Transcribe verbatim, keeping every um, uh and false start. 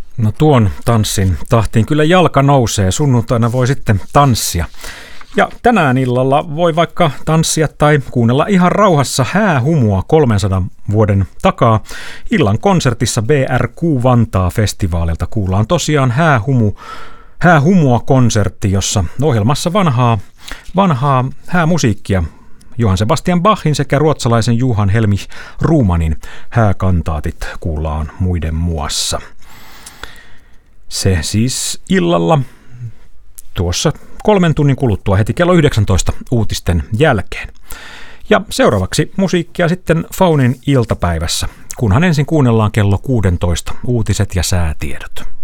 No tuon tanssin tahtiin kyllä jalka nousee. Sunnuntaina voi sitten tanssia. Ja tänään illalla voi vaikka tanssia tai kuunnella ihan rauhassa häähumua kolmensadan vuoden takaa. Illan konsertissa B R Q Vantaa-festivaalilta kuullaan tosiaan häähumu, häähumua-konsertti, jossa ohjelmassa vanhaa, vanhaa häämusiikkia Johann Sebastian Bachin sekä ruotsalaisen Johan Helmich Ruhmanin hääkantaatit kuullaan muiden muassa. Se siis illalla tuossa kolmen tunnin kuluttua heti kello yhdeksäntoista uutisten jälkeen. Ja seuraavaksi musiikkia sitten Faunin iltapäivässä, kunhan ensin kuunnellaan kello kuusitoista uutiset ja säätiedot.